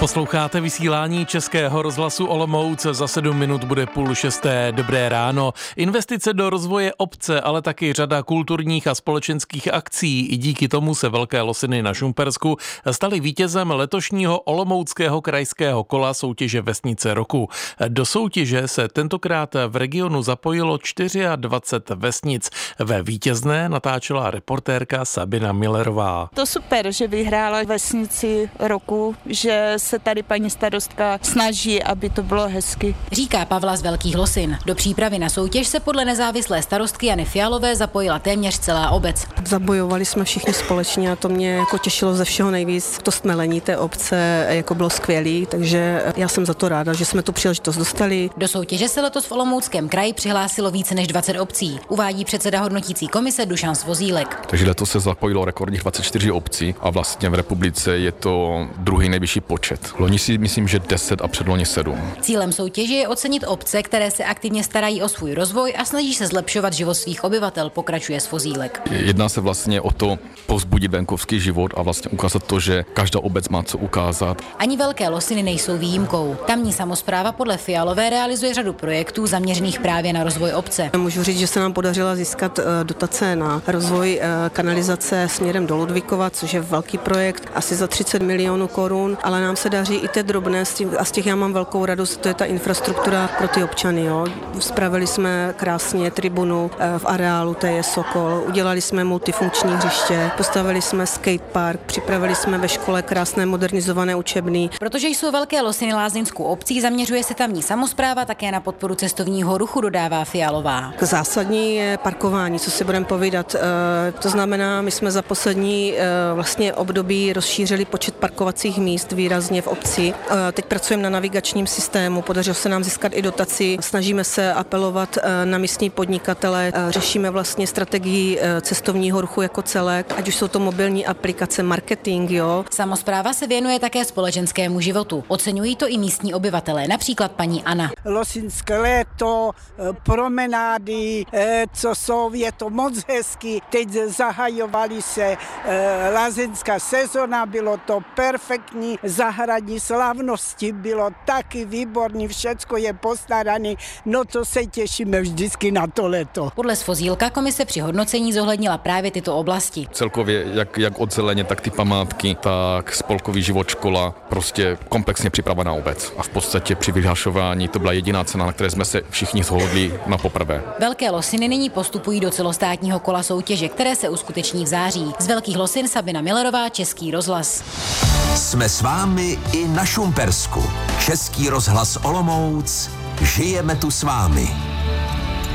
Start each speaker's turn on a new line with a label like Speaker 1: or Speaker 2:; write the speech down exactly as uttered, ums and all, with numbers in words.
Speaker 1: Posloucháte vysílání Českého rozhlasu Olomouc, za sedm minut bude půl šesté. Dobré ráno. Investice do rozvoje obce, ale taky řada kulturních a společenských akcí. I díky tomu se Velké Losiny na Šumpersku staly vítězem letošního olomouckého krajského kola soutěže Vesnice roku. Do soutěže se tentokrát v regionu zapojilo dvacet čtyři vesnic. Ve vítězné natáčela reportérka Sabina Millerová.
Speaker 2: To super, že vyhrála Vesnici roku, že se tady paní starostka snaží, aby to bylo hezky.
Speaker 3: Říká Pavla z Velkých Losin. Do přípravy na soutěž se podle nezávislé starostky Jany Fialové zapojila téměř celá obec.
Speaker 4: Zabojovali jsme všichni společně a to mě jako těšilo ze všeho nejvíc. To stmelení té obce jako bylo skvělý, takže já jsem za to ráda, že jsme tu příležitost dostali.
Speaker 3: Do soutěže se letos v Olomouckém kraji přihlásilo více než dvacet obcí, uvádí předseda hodnotící komise Dušan Svozílek.
Speaker 5: Takže letos se zapojilo rekordních dvacet čtyři obcí a vlastně v republice je to druhý nejvyšší počet. Loni si myslím, že deset a předloni sedm.
Speaker 3: Cílem soutěže je ocenit obce, které se aktivně starají o svůj rozvoj a snaží se zlepšovat život svých obyvatel, pokračuje Svozílek.
Speaker 5: Jedná se vlastně o to povzbudit venkovský život a vlastně ukázat to, že každá obec má co ukázat.
Speaker 3: Ani Velké Losiny nejsou výjimkou. Tamní samospráva podle Fialové realizuje řadu projektů zaměřených právě na rozvoj obce.
Speaker 4: Můžu říct, že se nám podařilo získat dotace na rozvoj kanalizace směrem do Ludvíkova, což je velký projekt, asi za třicet milionů korun, ale nám se daří i ty drobné a z těch já mám velkou radost, to je ta infrastruktura pro ty občany. Jo. Spravili jsme krásně tribunu v areálu, to je Sokol, udělali jsme multifunkční hřiště, postavili jsme skatepark, připravili jsme ve škole krásné modernizované učebny.
Speaker 3: Protože jsou Velké Losiny lázeňskou obcí, zaměřuje se tamní samospráva také na podporu cestovního ruchu, dodává Fialová.
Speaker 4: Zásadní je parkování, co si budeme povídat. To znamená, my jsme za poslední vlastně období rozšířili počet parkovacích míst výrazně v obci. Teď pracujeme na navigačním systému, podařilo se nám získat i dotaci, snažíme se apelovat na místní podnikatele, řešíme vlastně strategii cestovního ruchu jako celek, ať už jsou to mobilní aplikace, marketing, jo.
Speaker 3: Samospráva se věnuje také společenskému životu. Oceňují to i místní obyvatelé, například paní Anna.
Speaker 6: Losinské léto, promenády, co jsou, je to moc hezky. Teď zahajovali se lázeňská sezona, bylo to perfektní, zahradní slavnosti bylo taky výborný, všecko je postarané, no to se těšíme vždycky na to léto.
Speaker 3: Podle Svozílka komise při hodnocení zohlednila právě tyto oblasti.
Speaker 5: Celkově jak, jak od zeleně, tak ty památky, tak spolkový život, škola, prostě komplexně připravená obec. A v podstatě při vyhlašování to byla jediná cena, na které jsme se všichni shodli na poprvé.
Speaker 3: Velké Losiny nyní postupují do celostátního kola soutěže, které se uskuteční v září. Z Velkých Losin Sabina Millerová, Český rozhlas.
Speaker 7: Jsme s vámi i na Šumpersku. Český rozhlas Olomouc. Žijeme tu s vámi.